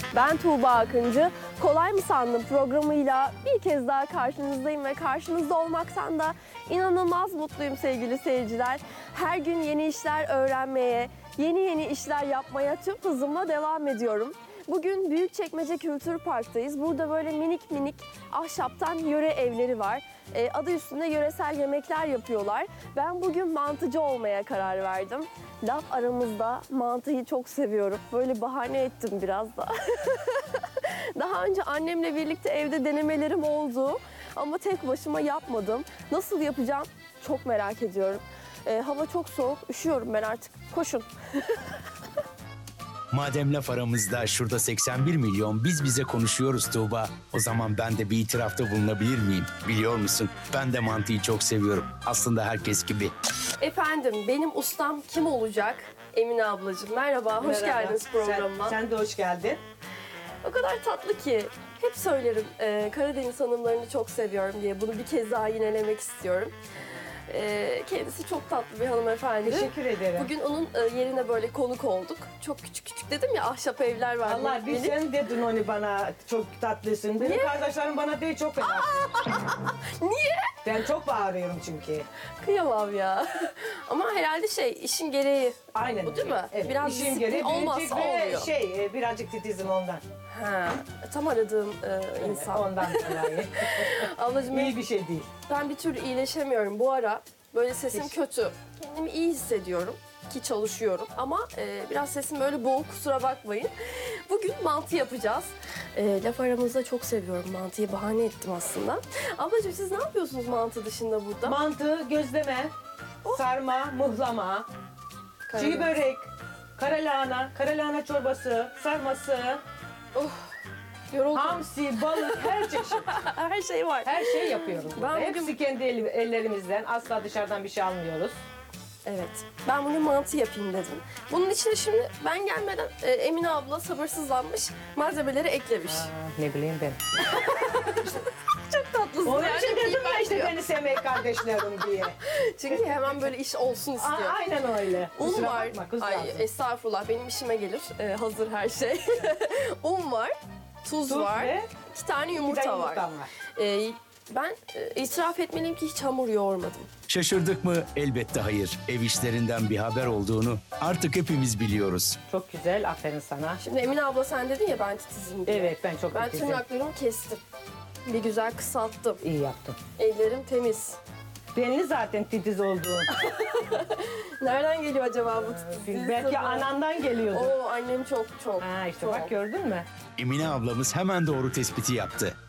Ben Tuğba Akıncı. Kolay mı sandın programıyla bir kez daha karşınızdayım ve karşınızda olmaktan da inanılmaz mutluyum sevgili seyirciler. Her gün yeni işler öğrenmeye, yeni işler yapmaya tüm hızımla devam ediyorum. Bugün Büyükçekmece Kültür Park'tayız. Burada böyle minik minik ahşaptan yöre evleri var. Adı üstünde yöresel yemekler yapıyorlar. Ben bugün mantıcı olmaya karar verdim. Laf aramızda mantıyı çok seviyorum. Böyle bahane ettim biraz da. Daha önce annemle birlikte evde denemelerim oldu. Ama tek başıma yapmadım. Nasıl yapacağım çok merak ediyorum. Hava çok soğuk, üşüyorum ben artık. Koşun. Madem laf aramızda şurada 81 milyon biz bize konuşuyoruz Tuğba. O zaman ben de bir itirafta bulunabilir miyim? Biliyor musun? Ben de mantıyı çok seviyorum. Aslında herkes gibi. Efendim benim ustam kim olacak? Emine ablacığım merhaba, hoş Merhaba. geldiniz programa. Sen de hoş geldin. O kadar tatlı ki hep söylerim Karadeniz hanımlarını çok seviyorum diye. Bunu bir kez daha yinelemek istiyorum. Kendisi çok tatlı bir hanımefendi. Teşekkür ederim. Bugün onun yerine böyle konuk olduk. Çok küçük dedim ya, ahşap evler var. Allah bir minik. sen dedin onu bana, çok tatlısın. Benim kardeşlerim bana değil, çok fena. Niye? Ben çok bağırıyorum çünkü. Kıyamam ya. Ama herhalde işin gereği. Aynen. Bu değil mi? Evet, Biraz işim disiplin gereği olmazsa birazcık ve olmuyor. birazcık titizim ondan. Ha, tam aradığım insan. Ondan dolayı. Ablacığım İyi bir şey değil. ben bir türlü iyileşemiyorum bu ara. Böyle sesim Hiç. kötü. Kendimi iyi hissediyorum ki çalışıyorum. Ama biraz sesim böyle boğuk, kusura bakmayın. Bugün mantı yapacağız. Laf aramızda çok seviyorum mantıyı. Bahane ettim aslında. Ablacığım siz ne yapıyorsunuz mantı dışında burada? Mantı, gözleme, sarma, mıhlama, çiğ börek, karalahana çorbası, sarması, Yoruldum. hamsi, balık, her çeşit. Her şey var. Her şey yapıyoruz burada. Ben bugün- Hepsi kendi ellerimizden. Asla dışarıdan bir şey almıyoruz. Evet. Ben bugün mantı yapayım dedim. Bunun için şimdi ben gelmeden Emine abla sabırsızlanmış, malzemeleri eklemiş. Ne bileyim ben. Çok tatlısın. Onun yani. için dedim ya işte Diyor. beni sevmeyi kardeşlerim diye. Çünkü hemen böyle iş olsun istiyor. Aynen öyle. Un Kusura var. bakma, kız Ay lazım. estağfurullah, benim işime gelir. Hazır her şey. Un var. Tuz var. ve 2 tane bir de yumurta var. yumurtam var. Ben itiraf etmeliyim ki hiç hamur yoğurmadım. Şaşırdık mı? Elbette hayır. Ev işlerinden bir haber olduğunu artık hepimiz biliyoruz. Çok güzel, aferin sana. Şimdi Emine abla sen dedin ya ben titizim diye. Evet, ben çok Ben titizim. tırnaklarımı kestim. Bir güzel kısalttım. İyi yaptın. Ellerim temiz. Belli zaten titiz olduğun. Nereden geliyor acaba bu titizliğin Belki sırrı? anandan geliyordu. Oo, annem çok. Ha işte çok. bak gördün mü? Emine ablamız hemen doğru tespiti yaptı.